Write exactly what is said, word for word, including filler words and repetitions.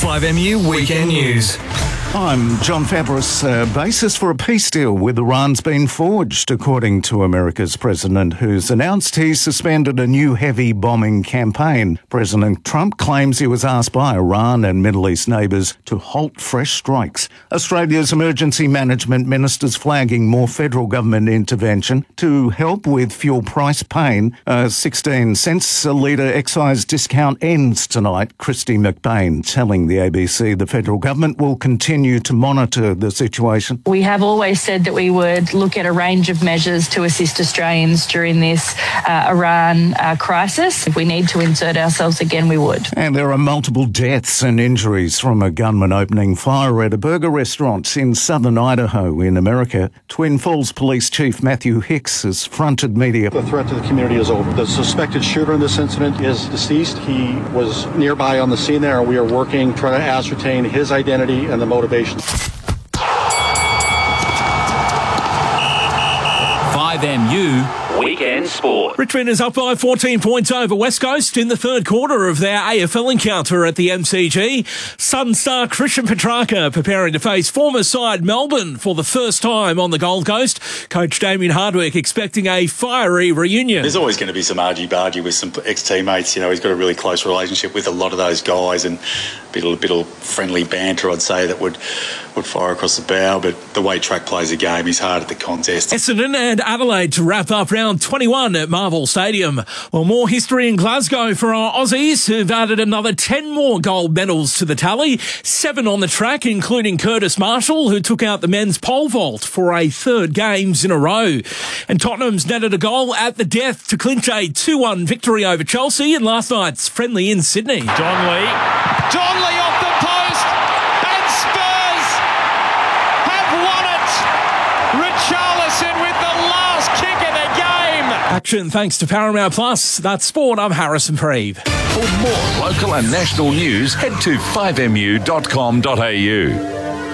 five M U Weekend News. I'm John Fabris. Uh, basis for a peace deal with Iran's been forged, according to America's president, who's announced he suspended a new heavy bombing campaign. President Trump claims he was asked by Iran and Middle East neighbours to halt fresh strikes. Australia's emergency management minister's flagging more federal government intervention to help with fuel price pain. Uh, sixteen cents a litre excise discount ends tonight. Christy McBain telling the A B C the federal government will continue to monitor the situation. We have always said that we would look at a range of measures to assist Australians during this uh, Iran uh, crisis. If we need to insert ourselves again, we would. And there are multiple deaths and injuries from a gunman opening fire at a burger restaurant in southern Idaho in America. Twin Falls Police Chief Matthew Hicks has fronted media. The threat to the community is over. The suspected shooter in this incident is deceased. He was nearby on the scene there, and we are working, trying to ascertain his identity and the motivation. five M U Weekend Sport. Richmond is up by fourteen points over West Coast in the third quarter of their A F L encounter at the M C G. Sun star Christian Petrarca preparing to face former side Melbourne for the first time on the Gold Coast. Coach Damien Hardwick expecting a fiery reunion. There's always going to be some argy-bargy with some ex-teammates. You know, he's got a really close relationship with a lot of those guys, and a bit, a bit of friendly banter, I'd say, that would would fire across the bow. But the way track plays a game, he's hard at the contest. Essendon and Adelaide to wrap up round twenty-one at Marvel Stadium. Well, more history in Glasgow for our Aussies, who've added another ten more gold medals to the tally. Seven on the track, including Curtis Marshall, who took out the men's pole vault for a third games in a row. And Tottenham's netted a goal at the death to clinch a two one victory over Chelsea in last night's friendly in Sydney. Donley. Donley off the post. And Spurs have won it. Richarlison with the last kick of the game. Action thanks to Paramount Plus. That's sport. I'm Harrison Preeve. For more local and national news, head to five M U dot com dot A U.